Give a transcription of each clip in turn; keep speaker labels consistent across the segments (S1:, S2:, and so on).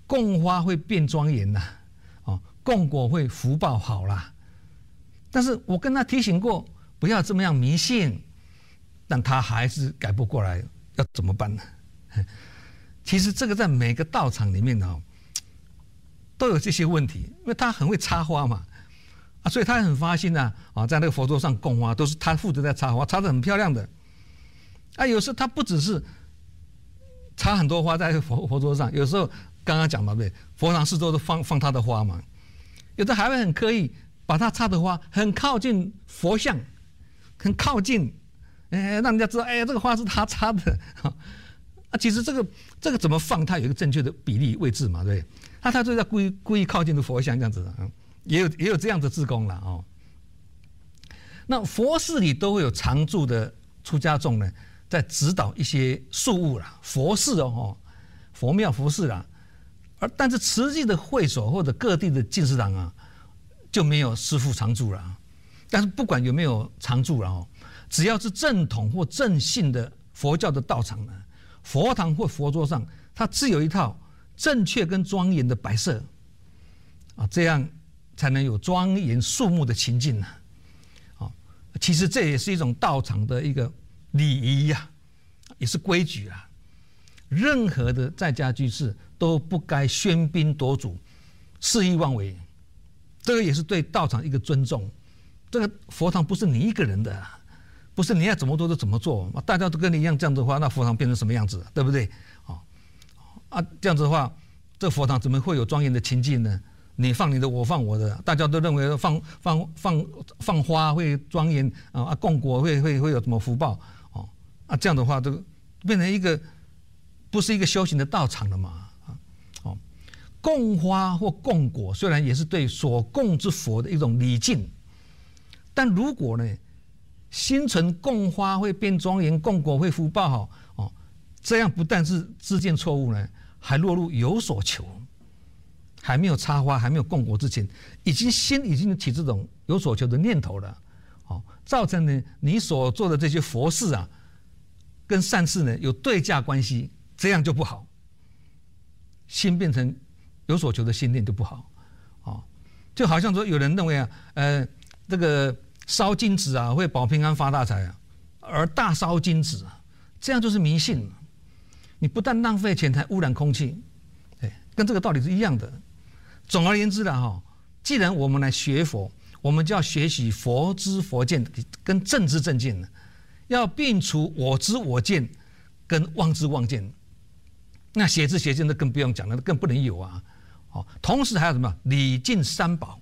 S1: 供花会变庄严呐，供果会福报好啦。但是我跟他提醒过，不要这么样迷信，但他还是改不过来，要怎么办呢？其实这个在每个道场里面都有这些问题，因为他很会插花嘛，所以他很发心在那个佛桌上供花，都是他负责在插花，插得很漂亮的。有时候他不只是插很多花在佛桌上，有时候刚刚讲嘛，对，佛堂四周都放他的花嘛，有的还会很刻意把他插的花很靠近佛像，很靠近，让人家知道，这个花是他插的。其实这个怎么放，它有一个正确的比例位置嘛，对，他就在故意靠近的佛像这样子，也有这样的志工了那佛寺里都会有常住的出家众呢，在指导一些事务啦，佛寺佛庙佛寺啦，但是慈济的会所或者各地的进士堂就没有师父常住了。但是不管有没有常住了只要是正统或正信的佛教的道场呢，佛堂或佛桌上，它自有一套正确跟庄严的摆设这样才能有庄严肃穆的情境呢。其实这也是一种道场的一个礼仪也是规矩任何的在家居士都不该喧宾夺主、肆意妄为，这个也是对道场一个尊重。这个佛堂不是你一个人的，不是你要怎么做就怎么做，大家都跟你一样这样子的话，那佛堂变成什么样子，对不对？这样子的话，这佛堂怎么会有庄严的情境呢？你放你的，我放我的，大家都认为放花会庄严供果会有什么福报这样的话，这个变成一个不是一个修行的道场了嘛？供花或供果虽然也是对所供之佛的一种礼敬，但如果呢，心存供花会变庄严，供果会福报好这样不但是自见错误呢，还落入有所求。还没有插花，还没有供果之前，心已经起这种有所求的念头了，造成呢你所做的这些佛事跟善事呢有对价关系，这样就不好。心变成有所求的心念就不好，就好像说有人认为这个烧金纸会保平安发大财而大烧金纸这样就是迷信。你不但浪费钱，还污染空气，跟这个道理是一样的。总而言之既然我们来学佛，我们就要学习佛知佛见跟正知正见，要摒除我知我见跟妄知妄见。那邪知邪见的更不用讲了，更不能有同时还有什么礼敬三宝，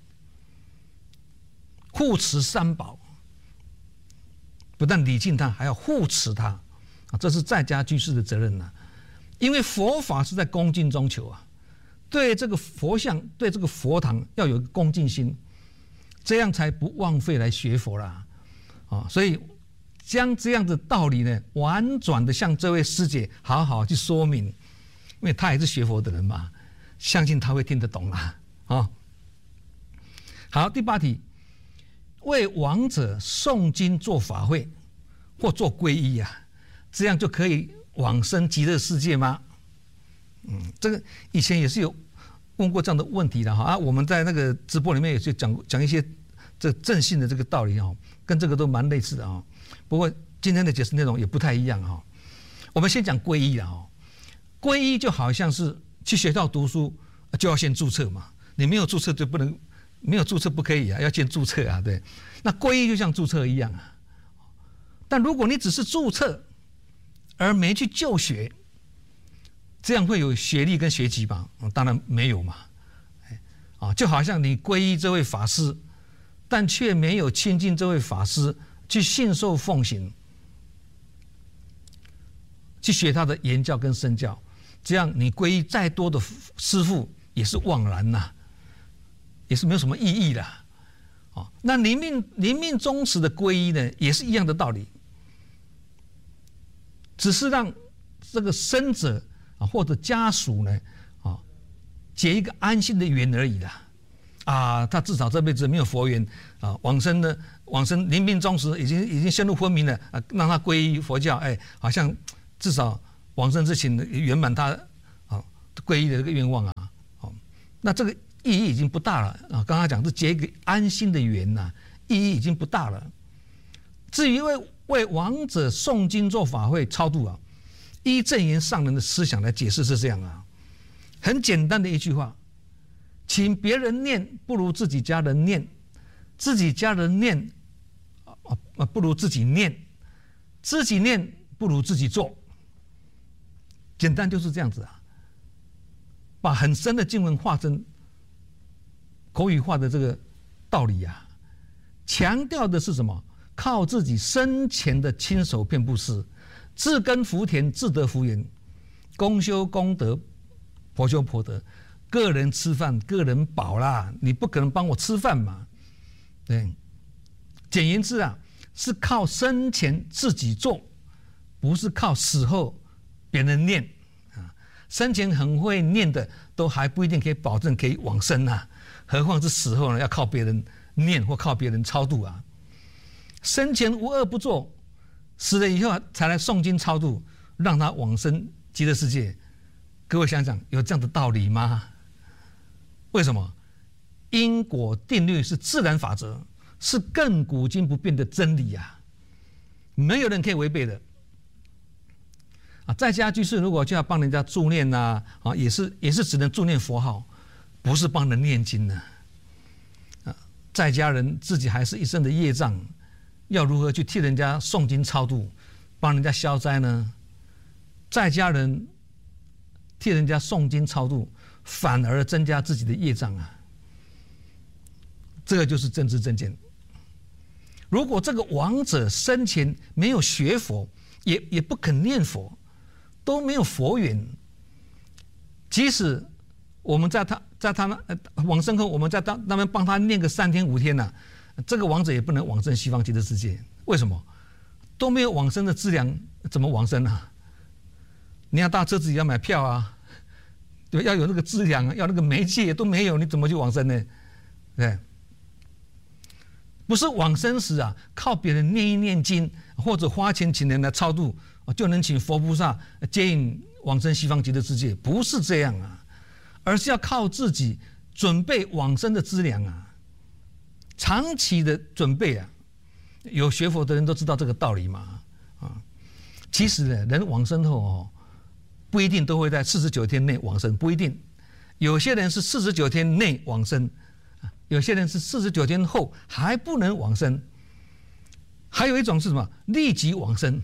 S1: 护持三宝，不但礼敬他，还要护持他这是在家居士的责任因为佛法是在恭敬中求对这个佛像，对这个佛堂要有恭敬心，这样才不枉费来学佛啦所以将这样的道理呢，婉转的向这位师姐好好去说明，因为她也是学佛的人嘛，相信她会听得懂好，第8题，为亡者诵经做法会或做皈依这样就可以往生极乐世界吗？这个以前也是有问过这样的问题的我们在那个直播里面也是讲一些这正信的这个道理跟这个都蛮类似的不过今天的解释内容也不太一样我们先讲皈依皈依就好像是去学校读书就要先注册嘛，你没有注册就不能，没有注册不可以要先注册对。那皈依就像注册一样但如果你只是注册而没去就学，这样会有学历跟学籍吗？当然没有嘛。就好像你皈依这位法师，但却没有亲近这位法师去信受奉行，去学他的言教跟身教，这样你皈依再多的师父也是枉然也是没有什么意义的。那临命终时的皈依呢，也是一样的道理，只是让这个生者或者家属呢结一个安心的缘而已他至少这辈子没有佛缘往生临命终时已经陷入昏迷了让他皈依佛教，好像至少往生之前圆满他皈依的这个愿望那这个意义已经不大了啊。刚刚讲是结一个安心的缘呐，意义已经不大了。至于为亡者诵经做法会超度啊，依正言上人的思想来解释是这样啊，很简单的一句话：请别人念不如自己家人念，自己家人念不如自己念，自己念不如自己做。简单就是这样子啊，把很深的经文化成口语化的这个道理啊，强调的是什么？靠自己生前的亲手遍布施，自耕福田，自得福缘，公修公德，婆修婆德。个人吃饭，个人饱啦，你不可能帮我吃饭嘛？对，简言之啊，是靠生前自己做，不是靠死后别人念啊。生前很会念的，都还不一定可以保证可以往生啊，何况是死后呢？要靠别人念或靠别人超度啊。生前无恶不作，死了以后才来诵经超度，让他往生极乐世界。各位想想，有这样的道理吗？为什么？因果定律是自然法则，是亘古今不变的真理啊，没有人可以违背的。啊，在家居士如果就要帮人家助念呐，啊，也是只能助念佛号，不是帮人念经呢。啊，在家人自己还是一身的业障。要如何去替人家诵经超度，帮人家消灾呢？在家人替人家诵经超度，反而增加自己的业障啊！这个就是正知正见。如果这个亡者生前没有学佛，也不肯念佛，都没有佛缘，即使我们在他往生后，我们在那边帮他念个3天5天呢，这个亡者也不能往生西方极乐世界。为什么？都没有往生的资粮，怎么往生啊？你要搭车子也要买票啊，对吧？要有那个资粮啊，要那个媒介都没有，你怎么去往生呢？对，不是往生时啊，靠别人念一念经，或者花钱请人来超度，就能请佛菩萨接引往生西方极乐世界，不是这样啊，而是要靠自己准备往生的资粮啊。长期的准备啊，有学佛的人都知道这个道理嘛。啊，其实呢，人往生后不一定都会在49天内往生，不一定。有些人是49天内往生，有些人是49天后还不能往生。还有一种是什么？立即往生，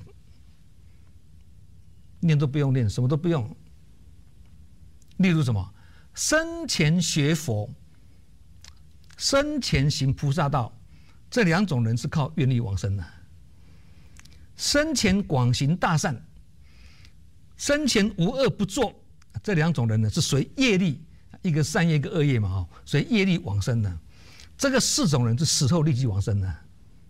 S1: 念都不用念，什么都不用。例如什么？生前学佛，生前行菩萨道，这2种人是靠愿力往生的。生前广行大善，生前无恶不作，这2种人呢是随业力，一个善业，一个恶业嘛，随业力往生的。这个4种人是死后立即往生的，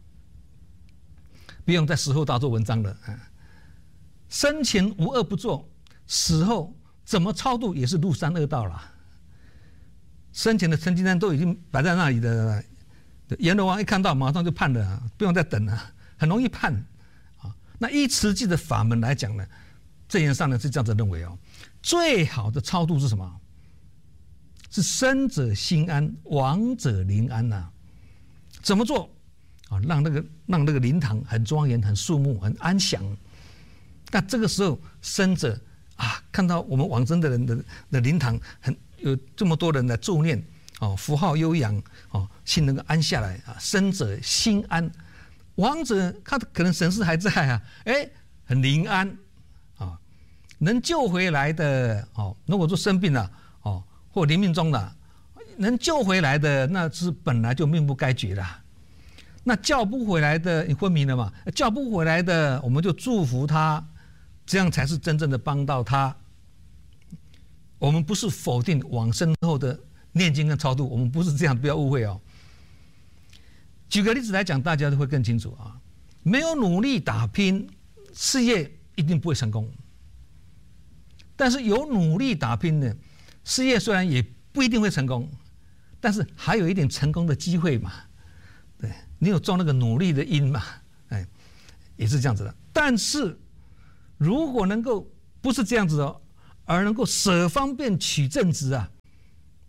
S1: 不用在死后大做文章了。生前无恶不作，死后怎么超度也是入三恶道了。生前的成绩单都已经摆在那里的，阎罗王一看到马上就判了，不用再等了，很容易判啊。那依慈济的法门来讲呢，正言上呢是这样子认为最好的超度是什么？是生者心安，亡者灵安呐。怎么做啊？让那个灵堂很庄严、很肃穆、很安详。那这个时候生者啊，看到我们往生的人的灵堂有这么多人来助念，符号悠扬，心能够安下来啊。生者心安，亡者他可能神识还在啊，很灵安啊，能救回来的如果说生病了或临命终了，能救回来的那是本来就命不该绝啦。那叫不回来的，你昏迷了嘛？叫不回来的，我们就祝福他，这样才是真正的帮到他。我们不是否定往生后的念经跟超度，我们不是这样，不要误会哦。举个例子来讲，大家都会更清楚啊。没有努力打拼，事业一定不会成功。但是有努力打拼呢，事业虽然也不一定会成功，但是还有一点成功的机会嘛。对，你有种那个努力的因嘛，也是这样子的。但是如果能够不是这样子而能够舍方便取正直啊，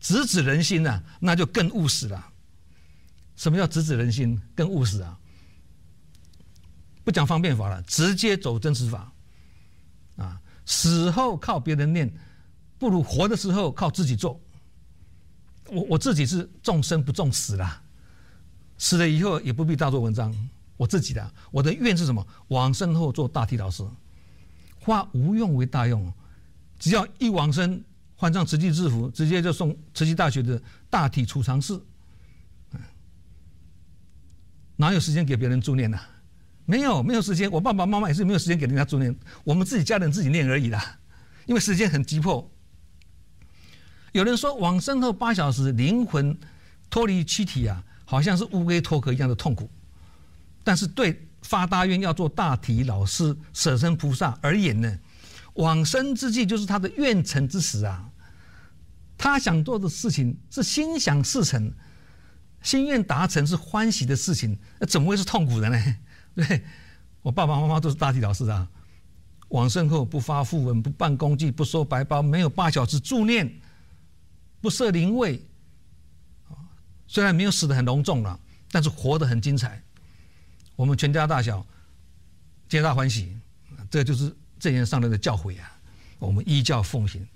S1: 直指人心啊，那就更务实了。什么叫直指人心？更务实啊！不讲方便法了，直接走真实法啊！死后靠别人念，不如活的时候靠自己做。我自己是重生不重死啦，死了以后也不必大做文章。我自己的，我的愿是什么？往生后做大体老师，化无用为大用。只要一往生，换上慈济制服，直接就送慈济大学的大体储藏室。哪有时间给别人助念呢？没有时间。我爸爸妈妈也是没有时间给人家助念，我们自己家人自己念而已啦。因为时间很急迫。有人说往生后8小时灵魂脱离躯体啊，好像是乌龟脱壳一样的痛苦。但是对发大愿要做大体老师舍身菩萨而言呢，往生之际就是他的愿成之时啊。他想做的事情是心想事成。心愿达成是欢喜的事情，怎么会是痛苦的呢？对，我爸爸妈妈都是大体老师啊。往生后不发讣文，不办公祭，不收白包，没有8小时助念，不设灵位。虽然没有死得很隆重了，但是活得很精彩。我们全家大小皆大欢喜，这就是正言上人的教诲啊。我们依教奉行。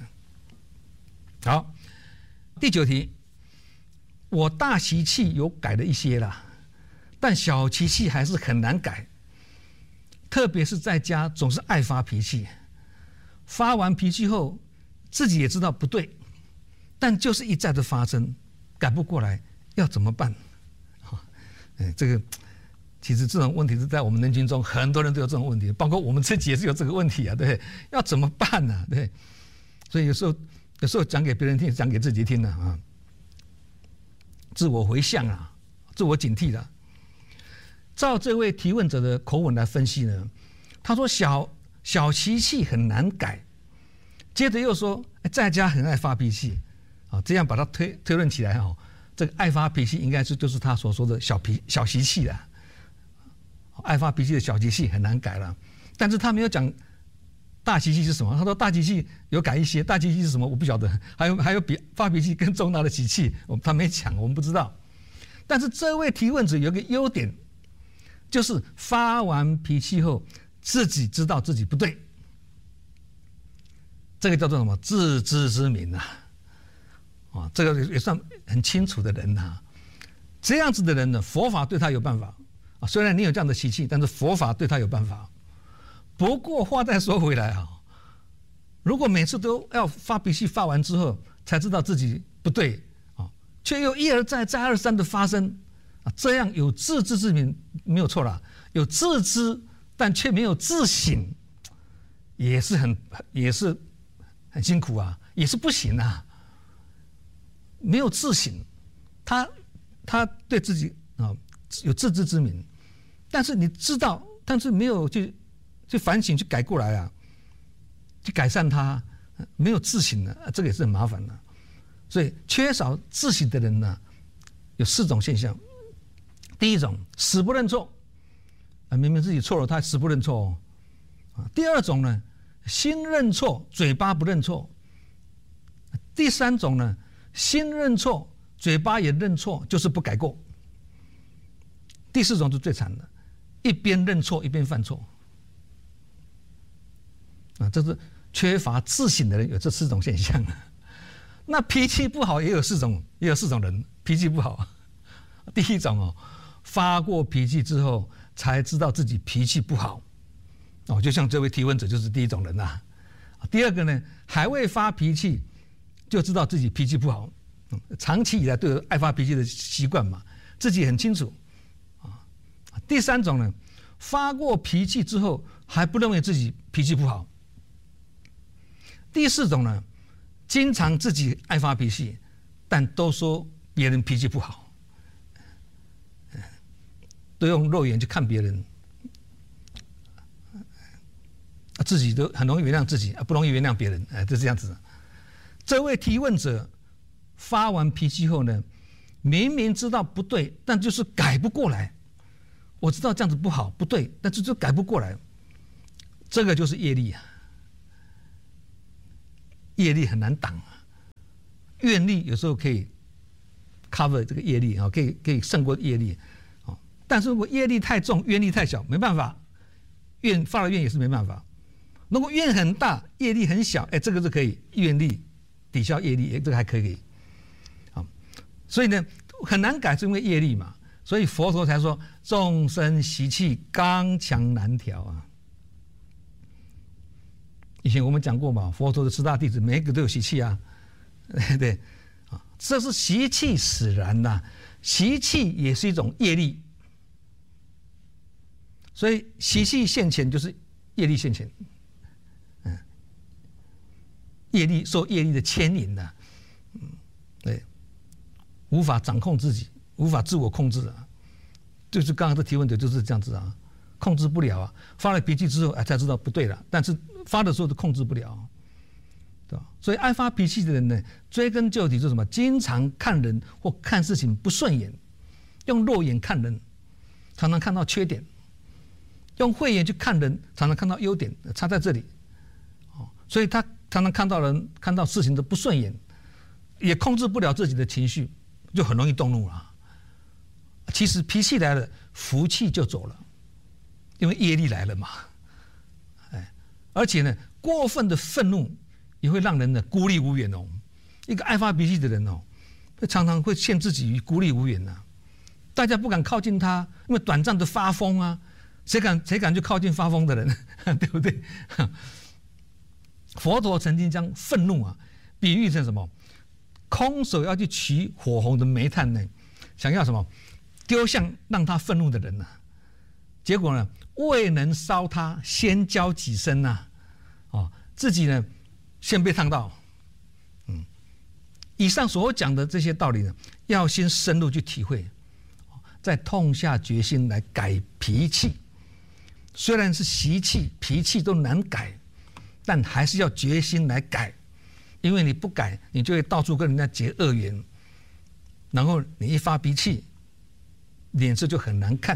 S1: 好，第9题。我大习气有改了一些啦，但小习气还是很难改，特别是在家总是爱发脾气，发完脾气后自己也知道不对，但就是一再的发生，改不过来，要怎么办？这个其实这种问题是在我们人群中很多人都有这种问题，包括我们自己也是有这个问题啊，对，要怎么办呢？对，所以有时候讲给别人听，讲给自己听啊。自我回向啊，自我警惕的。照这位提问者的口吻来分析呢，他说小习气很难改，接着又说在家很爱发脾气啊，这样把它推论起来哦，这个爱发脾气应该就是他所说的小习气啦。爱发脾气的小习气很难改了，但是他没有讲大习气是什么。他说大习气有改一些，大习气是什么我不晓得，还有比发脾气更重大的习气，他没讲，我们不知道。但是这位提问者有一个优点，就是发完脾气后自己知道自己不对，这个叫做什么？自知之明啊！这个也算很清楚的人呐。这样子的人呢，佛法对他有办法啊。虽然你有这样的习气，但是佛法对他有办法。不过话再说回来啊，如果每次都要发脾气，发完之后才知道自己不对啊，却又一而再再而三的发生啊，这样有自知之明没有错啦，有自知但却没有自省，也是很辛苦啊，也是不行啊。没有自省，他对自己啊有自知之明，但是你知道，但是没有去反省，去改过来啊，去改善它，没有自省的，这个也是很麻烦的。所以缺少自省的人呢，有4种现象。第一种，死不认错，明明自己错了，他死不认错哦。第二种呢，心认错，嘴巴不认错。第3种呢，心认错，嘴巴也认错，就是不改过。第4种是最惨的，一边认错一边犯错。这是缺乏自省的人有这4种现象。那脾气不好也有4种人脾气不好。第一种哦，发过脾气之后才知道自己脾气不好哦，就像这位提问者就是第一种人呐。第二个呢，还未发脾气就知道自己脾气不好，长期以来都有爱发脾气的习惯嘛，自己很清楚啊。第3种呢，发过脾气之后还不认为自己脾气不好。第4种呢，经常自己爱发脾气，但都说别人脾气不好，都用肉眼去看别人，自己都很容易原谅自己，不容易原谅别人，就这样子。这位提问者发完脾气后呢，明明知道不对，但就是改不过来。我知道这样子不好不对，但是就改不过来，这个就是业力啊。业力很难挡啊， 愿力有时候可以 cover 这个业力啊，可以胜过业力啊。但是如果业力太重，愿力太小，没办法，发了愿也是没办法。如果愿很大，业力很小，这个是可以愿力抵消业力，这个还可以啊。所以呢，很难改，是因为业力嘛。所以佛陀才说众生习气刚强难调啊。以前我们讲过嘛，佛陀的10大弟子每一个都有习气啊，对啊，这是习气使然呐，习气也是一种业力，所以习气现前就是业力现前，业力受业力的牵引的，对，无法掌控自己，无法自我控制啊，就是刚刚的提问的就是这样子啊，控制不了啊，发了脾气之后才知道不对了，但是发的时候都控制不了，对吧？所以爱发脾气的人呢，追根究底就是什么？经常看人或看事情不顺眼，用肉眼看人，常常看到缺点；用慧眼去看人，常常看到优点，差在这里。所以他常常看到人、看到事情的不顺眼，也控制不了自己的情绪，就很容易动怒了。其实脾气来了，福气就走了，因为业力来了嘛。而且呢，过分的愤怒也会让人呢孤立无援哦。一个爱发脾气的人哦，常常会陷自己于孤立无援呐。大家不敢靠近他，因为短暂的发疯啊，谁敢去靠近发疯的人，对不对？佛陀曾经将愤怒啊比喻成什么？空手要去取火红的煤炭呢，想要什么？丢向让他愤怒的人呐。结果呢，未能烧他，先焦己身呐，自己呢先被烫到。以上所讲的这些道理呢，要先深入去体会，再痛下决心来改脾气。虽然是习气、脾气都难改，但还是要决心来改，因为你不改，你就会到处跟人家结恶缘，然后你一发脾气，脸色就很难看。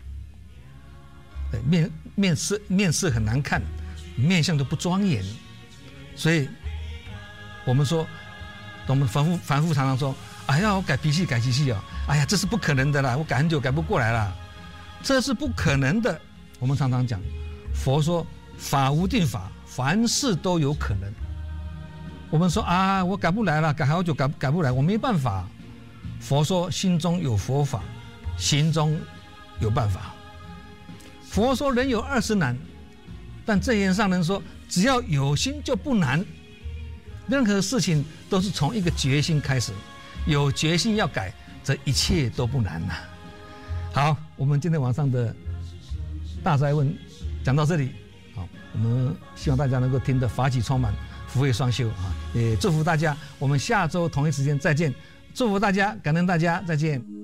S1: 面色很难看，面相都不庄严，所以我们说，我们反复常常说，哎呀，我改脾气哦，哎呀，这是不可能的啦，我改很久改不过来啦，这是不可能的。我们常常讲，佛说法无定法，凡事都有可能。我们说啊，我改不来了，改好久改不来，我没办法。佛说心中有佛法，行中有办法。佛说人有20难，但正言上人说，只要有心就不难。任何事情都是从一个决心开始，有决心要改，这一切都不难呐。好，我们今天晚上的大哉问讲到这里，好，我们希望大家能够听得法喜充满，福慧双修啊！也祝福大家，我们下周同一时间再见。祝福大家，感恩大家，再见。